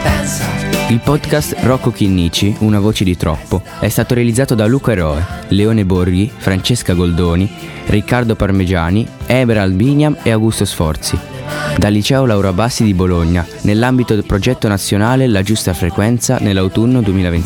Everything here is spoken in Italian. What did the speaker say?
Il podcast Rocco Chinnici, Una voce di troppo, è stato realizzato da Luca Eroe, Leone Borghi, Francesca Goldoni, Riccardo Parmegiani, Eberald Bignam e Augusto Sforzi. Dal Liceo Laura Bassi di Bologna, nell'ambito del progetto nazionale La Giusta Frequenza nell'autunno 2023.